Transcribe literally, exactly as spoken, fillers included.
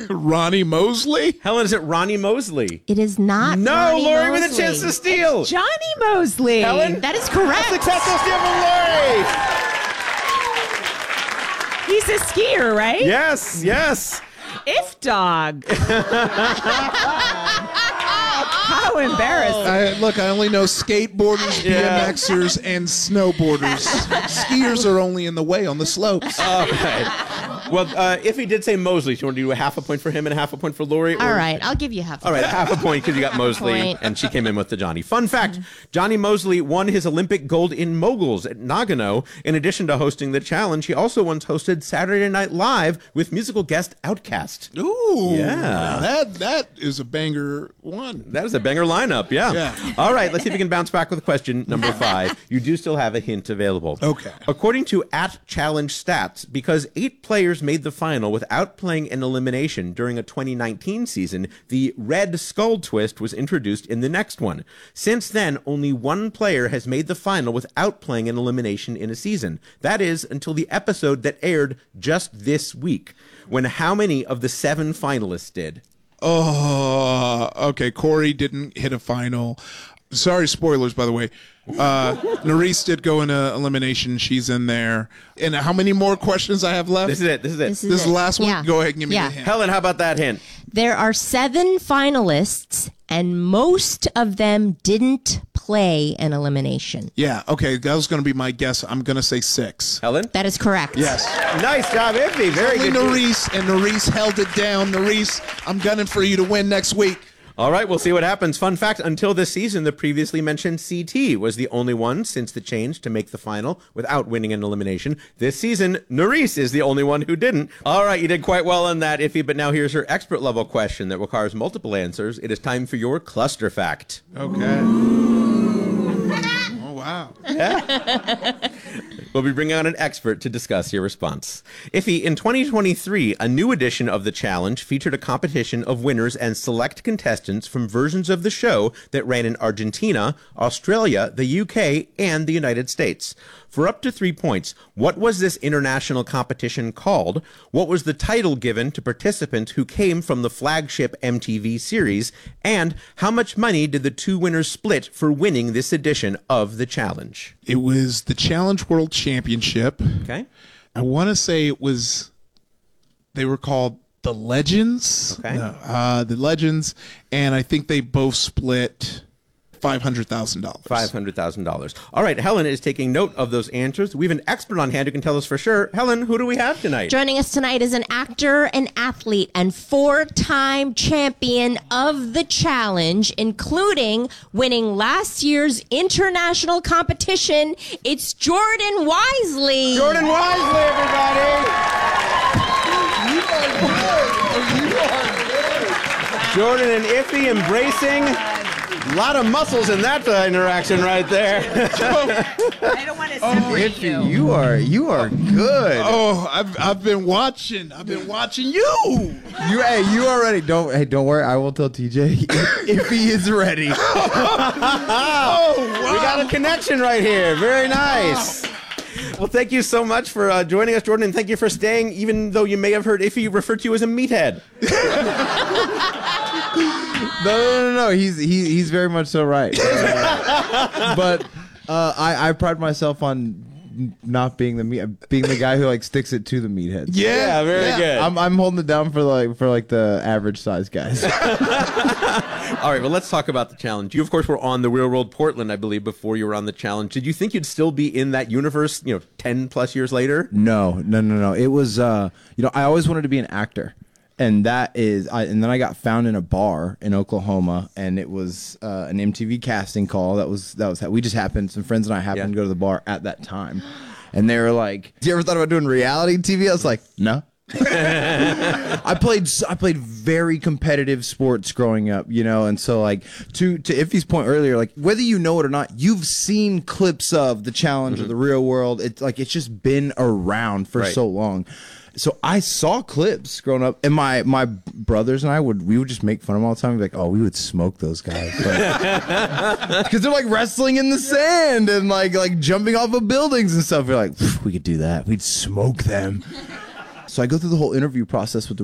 Ronnie Mosley? Helen, is it Ronnie Mosley? It is not. No, Ronnie Lori Mosley. with a chance to steal. Johnny Mosley. Helen? That is correct. Successful steal from Lori. He's a skier, right? Yes, yes. If dog. How embarrassing. I, look, I only know skateboarders, Yeah. BMXers, and snowboarders. Skiers are only in the way on the slopes. All right. Well, uh, if he did say Mosley, so you want to do a half a point for him and a half a point for Lori? All right, I'll give you half. All right, half a point because you got Mosley, Point. and she came in with the Johnny. Fun fact, Johnny Mosley won his Olympic gold in moguls at Nagano. In addition to hosting the challenge, he also once hosted Saturday Night Live with musical guest Outkast. Ooh. Yeah. That, that is a banger one. That is a banger lineup, yeah. Yeah. All right, let's see if we can bounce back with question number five. You do still have a hint available. Okay. According to at Challenge Stats, because eight players made the final without playing an elimination during a twenty nineteen season, the Red Skull twist was introduced in the next one. Since then, only one player has made the final without playing an elimination in a season. That is until the episode that aired just this week, when how many of the seven finalists did? Oh, okay. Corey didn't hit a final. Sorry, spoilers, by the way. Uh, Nerese did go in a elimination. She's in there. And how many more questions I have left? This is it. This is it. This is This is it. the last one? Yeah. Go ahead and give me Yeah. the hint. Helen, how about that hint? There are seven finalists, and most of them didn't play an elimination. Yeah, okay. That was going to be my guess. I'm going to say six. Helen? That is correct. Yes. Nice job, Iffy. Very Only good. Nerese, and Nerese held it down. Nerese, I'm gunning for you to win next week. All right, we'll see what happens. Fun fact, until this season, the previously mentioned C T was the only one since the change to make the final without winning an elimination. This season, Nerese is the only one who didn't. All right, you did quite well on that, Iffy, but now here's her expert level question that requires multiple answers. It is time for your cluster fact. Okay. Oh, wow. We'll be bringing on an expert to discuss your response. Iffy, in twenty twenty-three, a new edition of the challenge featured a competition of winners and select contestants from versions of the show that ran in Argentina, Australia, the U K, and the United States. For up to three points, what was this international competition called? What was the title given to participants who came from the flagship M T V series? And how much money did the two winners split for winning this edition of the challenge? It was the Challenge World Championship. Okay. I want to say it was, they were called the Legends. Okay. No, uh, the Legends. And I think they both split five hundred thousand dollars. five hundred thousand dollars. All right, Helen is taking note of those answers. We have an expert on hand who can tell us for sure. Helen, who do we have tonight? Joining us tonight is an actor, an athlete, and four-time champion of the challenge, including winning last year's international competition. It's Jordan Wisely. Jordan Wisely, everybody! Jordan and Iffy embracing. A lot of muscles in that uh, interaction right there. I don't want to separate you. You are you are good. Oh, I've, I've been watching. I've been watching you. You hey, you already don't hey don't worry. I will tell T J if, if he is ready. Oh, wow. We got a connection right here. Very nice. Well, thank you so much for uh, joining us, Jordan, and thank you for staying, even though you may have heard Iffy refer to you as a meathead. No, no, no, no. He's he, he's very much so right. Uh, but uh, I I pride myself on not being the meat, being the guy who like sticks it to the meatheads. Yeah, Yeah, very good. I'm I'm holding it down for like for like the average size guys. All right, well, let's talk about the challenge. You, of course, were on The Real World Portland, I believe, before you were on the challenge. Did you think you'd still be in that universe, you know, ten plus years later? No, no, no, no. It was uh, you know, I always wanted to be an actor. And that is, I, and then I got found in a bar in Oklahoma, and it was uh, an M T V casting call. That was that was we just happened. Some friends and I happened Yeah. to go to the bar at that time, and they were like, "Do you ever thought about doing reality T V?" I was like, "No." I played I played very competitive sports growing up, you know, and so like to to Iffy's point earlier, like whether you know it or not, you've seen clips of the challenge Mm-hmm. or the real world. It's like it's just been around for Right. so long. So I saw clips growing up, and my my brothers and I would we would just make fun of them all the time. We'd be like, oh, we would smoke those guys because they're like wrestling in the sand and like like jumping off of buildings and stuff. We're like, we could do that. We'd smoke them. So I go through the whole interview process with the